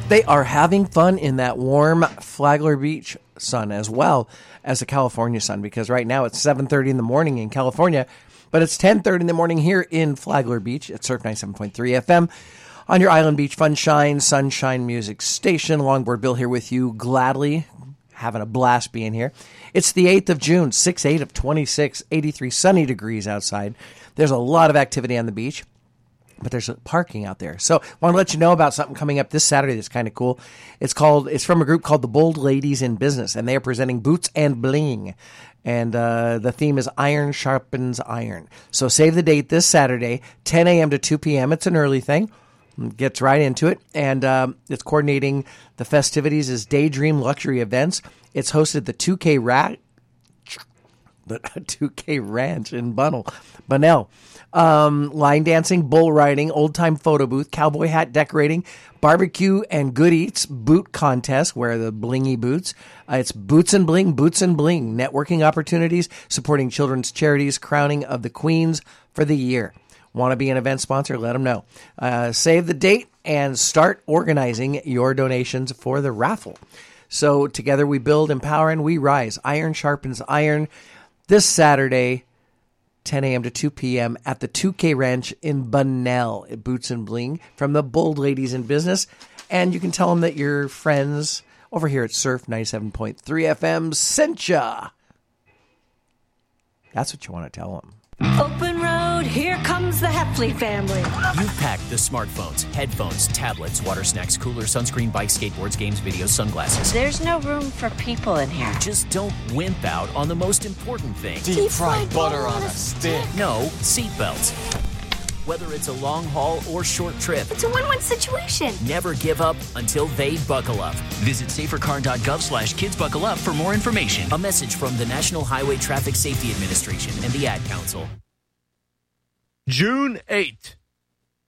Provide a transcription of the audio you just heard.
They are having fun in that warm Flagler Beach sun as well as the California sun, because right now it's 7:30 in the morning in California, but it's 10:30 in the morning here in Flagler Beach at Surf 97.3 FM on your Island Beach Sunshine Music Station. Longboard Bill here with you, gladly having a blast being here. It's the 8th of June, 6/8 of 26, 83 sunny degrees outside. There's a lot of activity on the beach, but there's parking out there. So I want to let you know about something coming up this Saturday that's kind of cool. It's from a group called the Bold Ladies in Business, and they are presenting Boots and Bling. And the theme is Iron Sharpens Iron. So save the date this Saturday, 10 a.m. to 2 p.m. It's an early thing. Gets right into it. And it's coordinating the festivities is Daydream Luxury Events. It's hosted at the 2K Ranch in Bunnell. Line dancing, bull riding, old-time photo booth, cowboy hat decorating, barbecue and good eats, boot contest, wear the blingy boots. It's Boots and Bling, networking opportunities, supporting children's charities, crowning of the queens for the year. Want to be an event sponsor? Let them know. Save the date and start organizing your donations for the raffle. So together we build, empower, and we rise. Iron sharpens iron. This Saturday, 10 a.m. to 2 p.m. at the 2K Ranch in Bunnell at Boots and Bling from the Bold Ladies in Business. And you can tell them that your friends over here at Surf 97.3 FM sent ya. That's what you want to tell them. Open road, here comes the Heffley family. You've packed the smartphones, headphones, tablets, water snacks, coolers, sunscreen, bikes, skateboards, games, videos, sunglasses. There's no room for people in here. Just don't wimp out on the most important thing. Deep fried butter on a stick. No, seatbelts. Whether it's a long haul or short trip, It's a win-win situation. never give up until they buckle up. Visit safercar.gov/kidsbuckleup for more information. A message from the National Highway Traffic Safety Administration and the Ad Council. June 8th.